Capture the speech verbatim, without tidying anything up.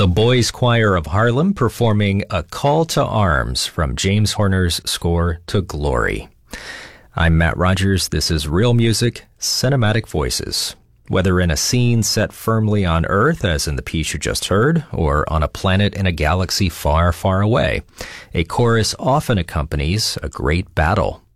The Boys Choir of Harlem performing A Call to Arms from James Horner's score to Glory. I'm Matt Rogers. This is Real Music, Cinematic Voices. Whether in a scene set firmly on Earth, as in the piece you just heard, or on a planet in a galaxy far, far away, a chorus often accompanies a great battle.